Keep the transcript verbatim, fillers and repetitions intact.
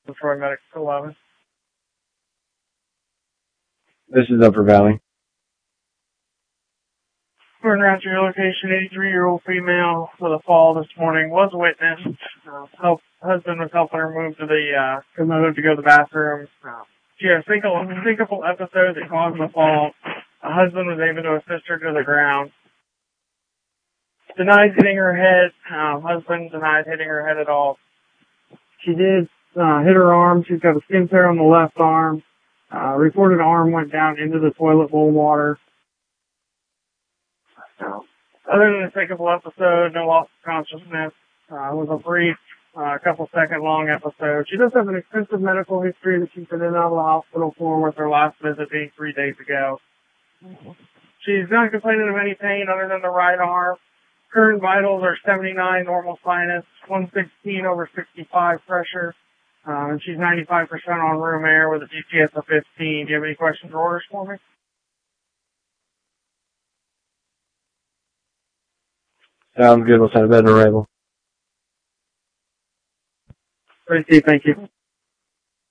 Troy Medical eleven. This is Upper Valley. We're around your location, eighty-three-year-old female with a fall this morning was witnessed. Uh, help, husband was helping her move to the uh, commode to go to the bathroom. Uh, she had a single, syncopal episode that caused the fall. A husband was able to assist her to the ground. Denied hitting her head. Uh, husband denied hitting her head at all. She did uh, hit her arm. She's got a skin tear on the left arm. Uh, reported arm went down into the toilet bowl water. So, other than a syncopal episode, no loss of consciousness. Uh, it was a brief, uh, couple second long episode. She does have an extensive medical history that she's been in and out of the hospital for, with her last visit being three days ago. She's not complaining of any pain other than the right arm. Current vitals are seventy-nine, normal sinus, one sixteen over sixty-five pressure, um, and she's ninety-five percent on room air with a G P S of fifteen. Do you have any questions or orders for me? Sounds good. We'll send a bed and arrival. Great, Steve. Thank you.